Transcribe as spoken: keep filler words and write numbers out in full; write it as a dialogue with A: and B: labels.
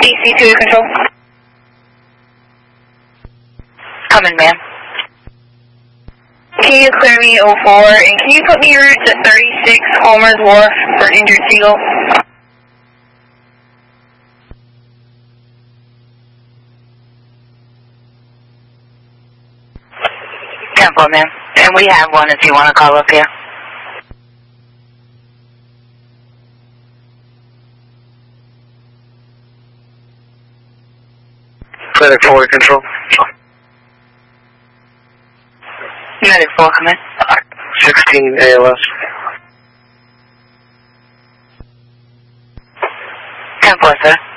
A: D C two to control.
B: Coming, ma'am.
A: Can you clear me oh four, and can you put me route to thirty-six Homer's Wharf for injured Seagull?
B: Temple, ma'am. And we have one if you want to call up here.
C: Medic four, control.
B: Medic four, come in.
C: sixteen A L S.
B: ten four, sir.